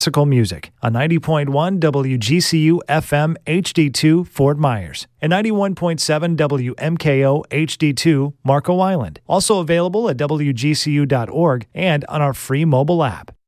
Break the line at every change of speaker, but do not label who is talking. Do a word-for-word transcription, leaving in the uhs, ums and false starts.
Classical music on ninety point one W G C U F M H D two Fort Myers and ninety-one point seven W M K O H D two Marco Island. Also available at W G C U dot org and on our free mobile app.